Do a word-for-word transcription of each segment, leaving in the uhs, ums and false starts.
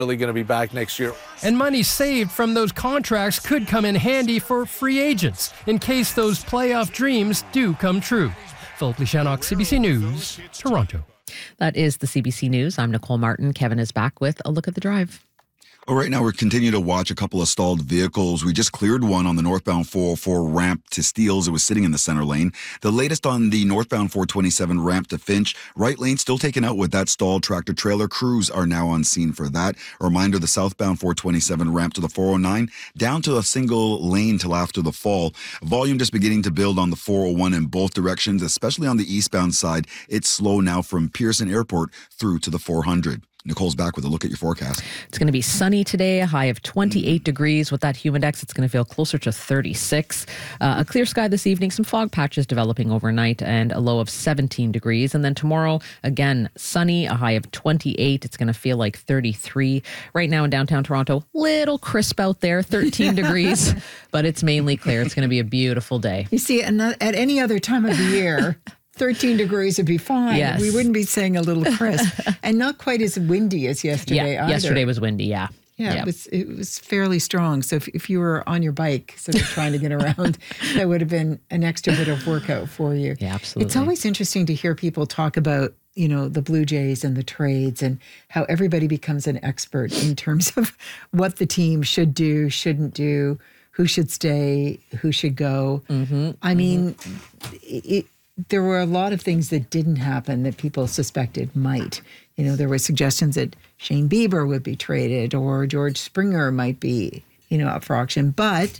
Really going to be back next year. And money saved from those contracts could come in handy for free agents in case those playoff dreams do come true. Philip Lishanok, C B C News, Toronto. That is the C B C News. I'm Nicole Martin. Kevin is back with a look at the drive. Well, right now, we're continuing to watch a couple of stalled vehicles. We just cleared one on the northbound four oh four ramp to Steeles. It was sitting in the center lane. The latest on the northbound four twenty-seven ramp to Finch. Right lane still taken out with that stalled tractor trailer. Crews are now on scene for that. A reminder, the southbound four twenty-seven ramp to the four oh nine down to a single lane till after the fall. Volume just beginning to build on the four oh one in both directions, especially on the eastbound side. It's slow now from Pearson Airport through to the four hundred. Nicole's back with a look at your forecast. It's going to be sunny today, a high of twenty-eight degrees. With that humidex, it's going to feel closer to thirty-six. Uh, a clear sky this evening, some fog patches developing overnight, and a low of seventeen degrees. And then tomorrow, again, sunny, a high of twenty-eight. It's going to feel like thirty-three. Right now in downtown Toronto, little crisp out there, thirteen degrees, but it's mainly clear. It's going to be a beautiful day. You see, at any other time of the year, thirteen degrees would be fine. Yes. We wouldn't be saying a little crisp. And not quite as windy as yesterday yeah, either. Yesterday was windy, yeah. Yeah, yeah. It was it was fairly strong. So if, if you were on your bike sort of trying to get around, that would have been an extra bit of workout for you. Yeah, absolutely. It's always interesting to hear people talk about, you know, the Blue Jays and the trades and how everybody becomes an expert in terms of what the team should do, shouldn't do, who should stay, who should go. Mm-hmm, I mean, mm-hmm. it, there were a lot of things that didn't happen that people suspected might. You know, there were suggestions that Shane Bieber would be traded or George Springer might be, you know, up for auction. But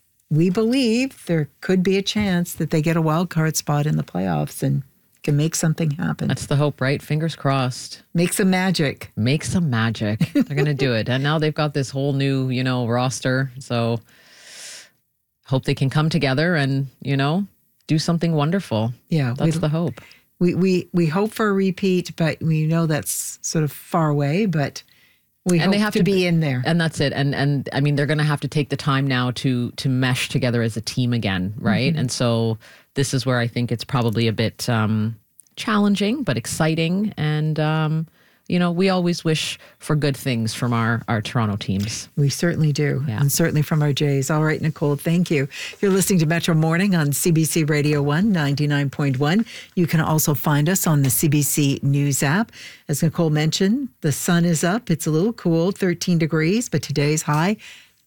we believe there could be a chance that they get a wild card spot in the playoffs and can make something happen. That's the hope, right? Fingers crossed. Make some magic. Make some magic. They're going to do it. And now they've got this whole new, you know, roster. So hope they can come together and, you know, do something wonderful. Yeah. That's the hope. We, we we hope for a repeat, but we know that's sort of far away, but we and hope they have to, to be in there. And that's it. And, and I mean, they're going to have to take the time now to to mesh together as a team again, right? Mm-hmm. And so this is where I think it's probably a bit um, challenging, but exciting. And, um, you know, we always wish for good things from our, our Toronto teams. We certainly do. Yeah. And certainly from our Jays. All right, Nicole, thank you. You're listening to Metro Morning on C B C Radio one, ninety-nine point one. You can also find us on the C B C News app. As Nicole mentioned, the sun is up. It's a little cool, thirteen degrees, but today's high,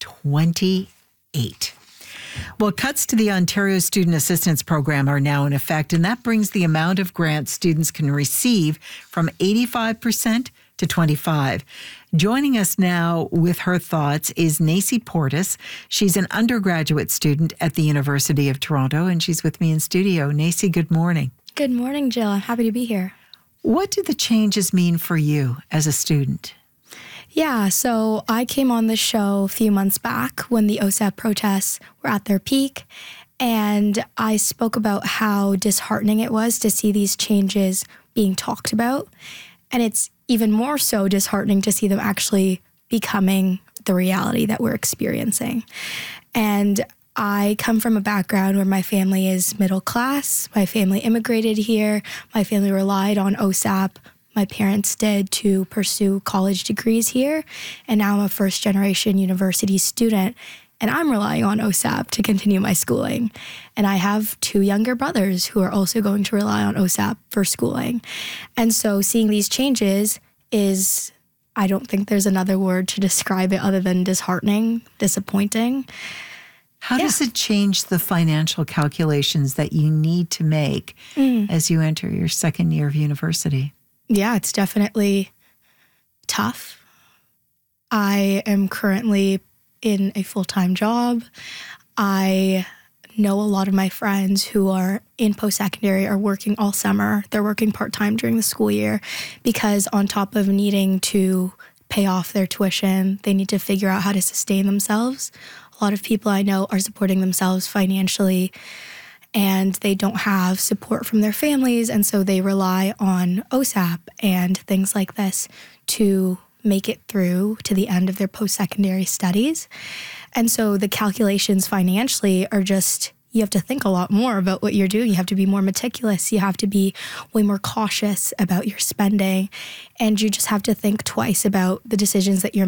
twenty-eight. Well, cuts to the Ontario Student Assistance Program are now in effect, and that brings the amount of grants students can receive from eighty-five percent to twenty-five percent. Joining us now with her thoughts is Nacy Portis. She's an undergraduate student at the University of Toronto, and she's with me in studio. Nacy, good morning. Good morning, Jill. I'm happy to be here. What do the changes mean for you as a student? Yeah, so I came on the show a few months back when the O S A P protests were at their peak, and I spoke about how disheartening it was to see these changes being talked about. And it's even more so disheartening to see them actually becoming the reality that we're experiencing. And I come from a background where my family is middle class. My family immigrated here. My family relied on O S A P. My parents did to pursue college degrees here, and now I'm a first-generation university student, and I'm relying on O S A P to continue my schooling. And I have two younger brothers who are also going to rely on O S A P for schooling. And so seeing these changes is, I don't think there's another word to describe it other than disheartening, disappointing. How Yeah. does it change the financial calculations that you need to make Mm. as you enter your second year of university? Yeah, it's definitely tough. I am currently in a full-time job. I know a lot of my friends who are in post-secondary are working all summer. They're working part-time during the school year because on top of needing to pay off their tuition, they need to figure out how to sustain themselves. A lot of people I know are supporting themselves financially, and they don't have support from their families, and so they rely on O S A P and things like this to make it through to the end of their post-secondary studies. And so the calculations financially are just, you have to think a lot more about what you're doing. You have to be more meticulous. You have to be way more cautious about your spending, and you just have to think twice about the decisions that you're